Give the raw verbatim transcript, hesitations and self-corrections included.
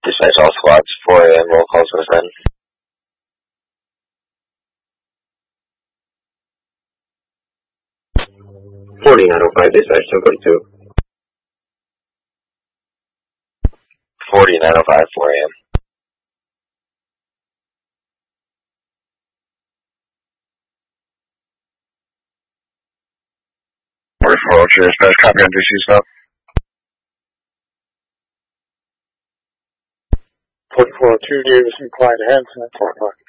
Dispatch all squads, four A M, roll calls within. forty-nine oh five, dispatch ten forty-two. forty-nine oh five, four A M. forty-four oh two, dispatch, copy on D C stop. forty-four oh two, Davis and Clyde Hanson at four o'clock.